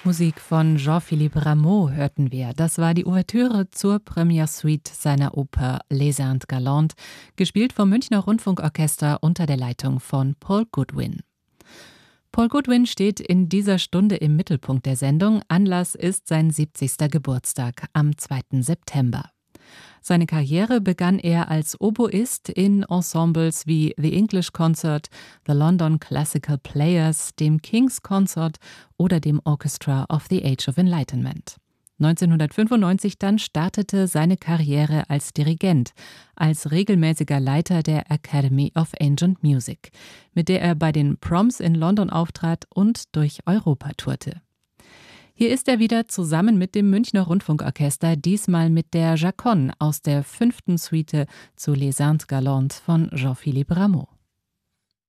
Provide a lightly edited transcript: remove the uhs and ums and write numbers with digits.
Musik von Jean-Philippe Rameau hörten wir. Das war die Ouvertüre zur Première Suite seiner Oper Les Indes Galantes, gespielt vom Münchner Rundfunkorchester unter der Leitung von Paul Goodwin. Paul Goodwin steht in dieser Stunde im Mittelpunkt der Sendung. Anlass ist sein 70. Geburtstag am 2. September. Seine Karriere begann er als Oboist in Ensembles wie The English Concert, The London Classical Players, dem King's Consort oder dem Orchestra of the Age of Enlightenment. 1995 dann startete seine Karriere als Dirigent, als regelmäßiger Leiter der Academy of Ancient Music, mit der er bei den Proms in London auftrat und durch Europa tourte. Hier ist er wieder zusammen mit dem Münchner Rundfunkorchester, diesmal mit der Chaconne aus der 5. Suite zu Les Indes Galantes von Jean-Philippe Rameau.